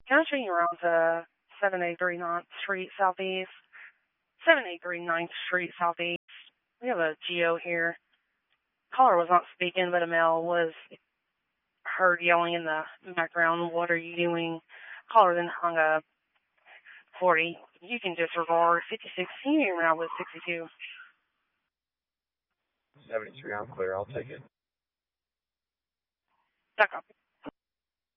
Can I turn you around to 783 9th Street Southeast? 783 9th Street Southeast. We have a Geo here. Caller was not speaking, but a male was heard yelling in the background, "What are you doing?" Caller then hung up. 40. You can disregard. 56. Can you around with 62? 73, I'm clear. I'll take it. Back up.